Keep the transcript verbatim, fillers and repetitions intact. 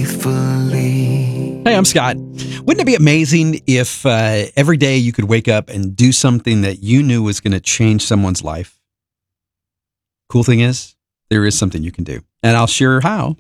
faithfully. Hey, I'm Scott. Wouldn't it be amazing if uh, every day you could wake up and do something that you knew was going to change someone's life? Cool thing is, there is something you can do. And I'll share how